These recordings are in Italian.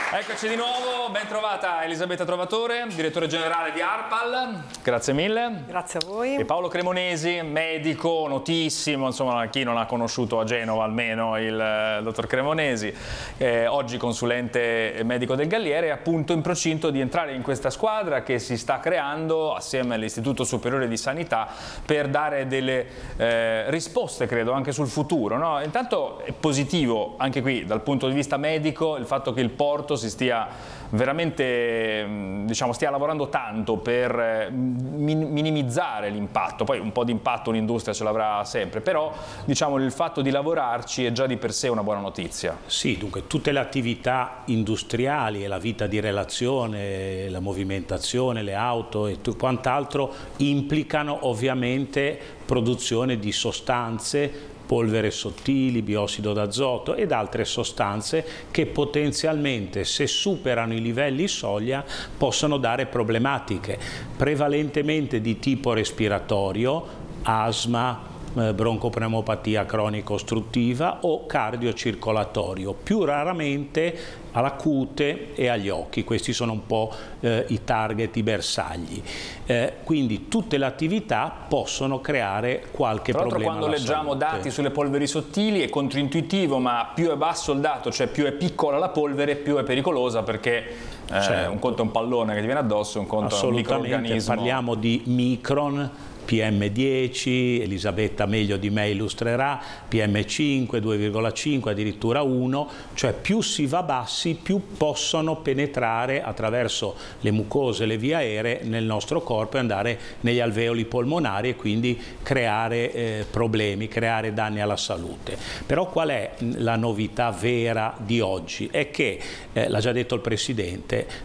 Eccoci di nuovo, ben trovata Elisabetta Trovatore, direttore generale di ARPAL, grazie mille. Grazie a voi. E Paolo Cremonesi, medico notissimo, insomma chi non ha conosciuto a Genova almeno il dottor Cremonesi, oggi consulente medico del Galliere, appunto in procinto di entrare in questa squadra che si sta creando assieme all'Istituto Superiore di Sanità per dare delle risposte, credo, anche sul futuro, no? Intanto è positivo anche qui dal punto di vista medico il fatto che il porto si stia veramente, diciamo, stia lavorando tanto per minimizzare l'impatto. Poi un po' di impatto l'industria ce l'avrà sempre, però diciamo il fatto di lavorarci è già di per sé una buona notizia. Sì, dunque tutte le attività industriali e la vita di relazione, la movimentazione, le auto e quant'altro implicano ovviamente produzione di sostanze, polvere sottili, biossido d'azoto ed altre sostanze che potenzialmente, se superano i livelli soglia, possono dare problematiche, prevalentemente di tipo respiratorio, asma, broncopneumopatia cronico ostruttiva o cardiocircolatorio, più raramente alla cute e agli occhi. Questi sono un po' i target, i bersagli. Quindi tutte le attività possono creare qualche problema. Quando leggiamo dati sulle polveri sottili è controintuitivo, ma più è basso il dato, cioè più è piccola la polvere, più è pericolosa, perché un conto è un pallone che ti viene addosso, un conto è un microorganismo. Parliamo di micron, PM10, Elisabetta meglio di me illustrerà, PM5, 2,5, addirittura 1, cioè più si va bassi più possono penetrare attraverso le mucose e le vie aeree nel nostro corpo e andare negli alveoli polmonari e quindi creare problemi, creare danni alla salute. Però qual è la novità vera di oggi? È che, l'ha già detto il Presidente,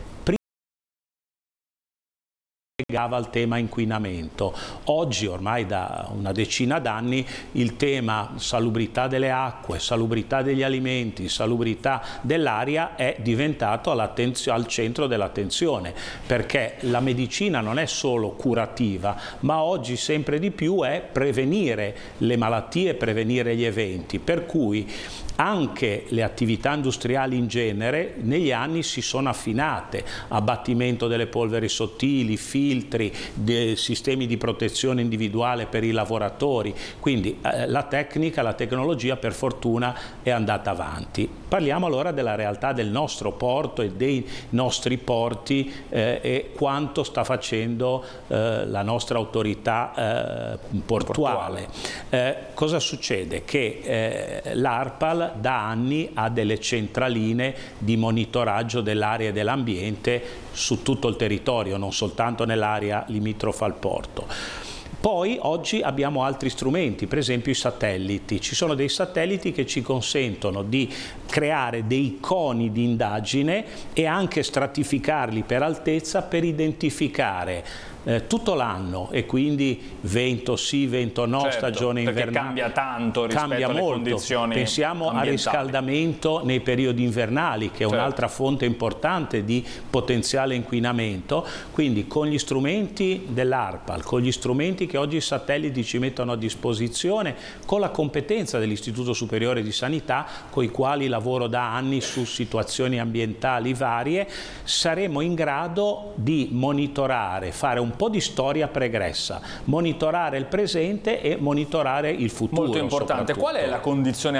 legava al tema inquinamento. Oggi, ormai da una decina d'anni, il tema salubrità delle acque, salubrità degli alimenti, salubrità dell'aria è diventato al centro dell'attenzione, perché la medicina non è solo curativa, ma oggi sempre di più è prevenire le malattie, prevenire gli eventi, per cui anche le attività industriali in genere negli anni si sono affinate, abbattimento delle polveri sottili, filtri, sistemi di protezione individuale per i lavoratori, quindi la tecnica, la tecnologia per fortuna è andata avanti. Parliamo allora della realtà del nostro porto e dei nostri porti e quanto sta facendo la nostra autorità portuale. Cosa succede? Che l'ARPAL da anni ha delle centraline di monitoraggio dell'aria e dell'ambiente su tutto il territorio, non soltanto nell'area limitrofa al porto. Poi oggi abbiamo altri strumenti, per esempio i satelliti. Ci sono dei satelliti che ci consentono di creare dei coni di indagine e anche stratificarli per altezza per identificare tutto l'anno, e quindi vento sì, vento no, certo, stagione invernale. Cambia tanto rispetto alle condizioni. Pensiamo al riscaldamento nei periodi invernali, che è un'altra fonte importante di potenziale inquinamento. Quindi con gli strumenti dell'ARPAL, con gli strumenti che oggi i satelliti ci mettono a disposizione, con la competenza dell'Istituto Superiore di Sanità, con i quali lavoro da anni su situazioni ambientali varie, saremo in grado di monitorare, fare un po' di storia pregressa, monitorare il presente e monitorare il futuro. Molto importante. Qual è la condizione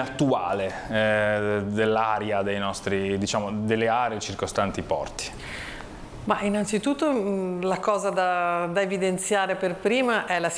attuale dell'aria dei nostri, diciamo, delle aree circostanti i porti? Ma innanzitutto la cosa da evidenziare per prima è la